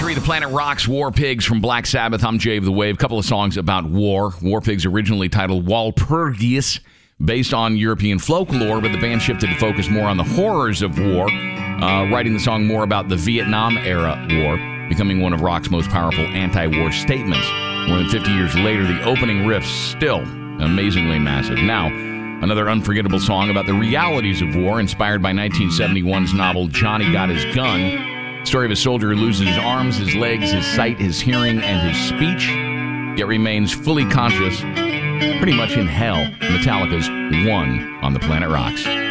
93, The Planet Rocks, War Pigs from Black Sabbath. I'm Jay of the Wave. A couple of songs about war. War Pigs originally titled Walpurgis, based on European folklore, but the band shifted to focus more on the horrors of war, writing the song more about the Vietnam-era war, becoming one of rock's most powerful anti-war statements. More than 50 years later, the opening riff's still amazingly massive. Now, another unforgettable song about the realities of war, inspired by 1971's novel Johnny Got His Gun. Story of a soldier who loses his arms, his legs, his sight, his hearing, and his speech, yet remains fully conscious, pretty much in hell. Metallica's One on the Planet Rocks.